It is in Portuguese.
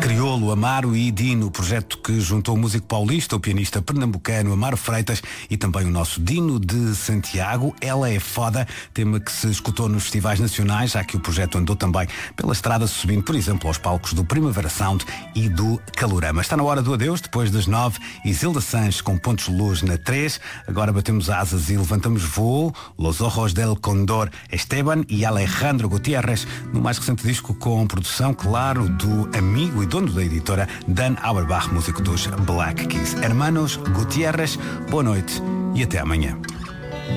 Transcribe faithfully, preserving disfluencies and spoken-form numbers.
Criolo, Amaro e Dino, projeto que juntou o músico paulista, o pianista pernambucano Amaro Freitas e também o nosso Dino de Santiago. Ela é foda, tema que se escutou nos festivais nacionais, já que o projeto andou também pela estrada, subindo, por exemplo, aos palcos do Primavera Sound e do Calorama. Está na hora do adeus, depois das nove, Isilda Sanches com Pontos de Luz na três. Agora batemos asas e levantamos voo. Los Ojos del Condor, Esteban e Alejandro Gutiérrez, no mais recente disco com produção, claro, do amigo e dono da editora Dan Auerbach, músico dos Black Keys. Hermanos Gutiérrez, boa noite e até amanhã.